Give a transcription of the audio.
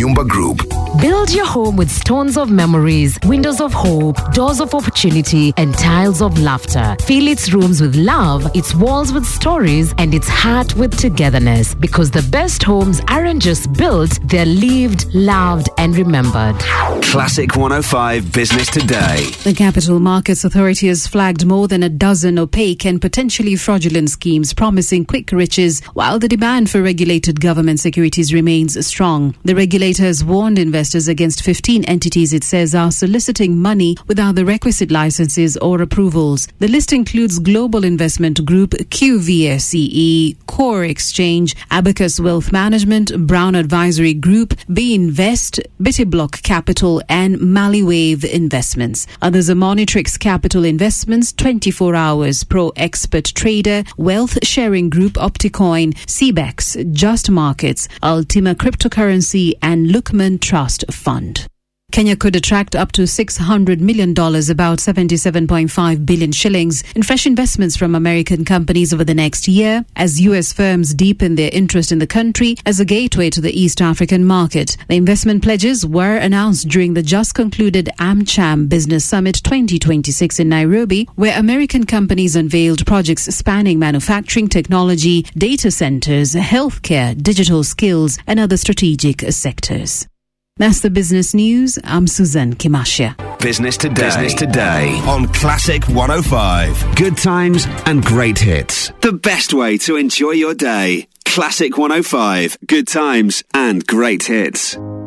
Nyumba Group. Build your home with stones of memories, windows of hope, doors of opportunity, and tiles of laughter. Fill its rooms with love, its walls with stories, and its heart with togetherness. Because the best homes aren't just built, they're lived, loved, and remembered. Classic 105 Business Today. The Capital Markets Authority has flagged more than a dozen opaque and potentially fraudulent schemes promising quick riches, while the demand for regulated government securities remains strong. The regulator has warned investors against 15 entities it says are soliciting money without the requisite licenses or approvals. The list includes Global Investment Group, QVSCE, Core Exchange, Abacus Wealth Management, Brown Advisory Group, B Invest, Bitty Block Capital, and Maliwave Investments. Others are Monitrix Capital Investments, 24 Hours, Pro Expert Trader, Wealth Sharing Group, Opticoin, CBEX, Just Markets, Ultima Cryptocurrency, and Lookman Trust Fund. Kenya could attract up to $600 million, about 77.5 billion shillings, in fresh investments from American companies over the next year, as U.S. firms deepen their interest in the country as a gateway to the East African market. The investment pledges were announced during the just concluded AmCham Business Summit 2026 in Nairobi, where American companies unveiled projects spanning manufacturing, technology, data centers, healthcare, digital skills, and other strategic sectors. That's the business news. I'm Suzanne Kimasha. Business Today on Classic 105. Good times and great hits. The best way to enjoy your day. Classic 105. Good times and great hits.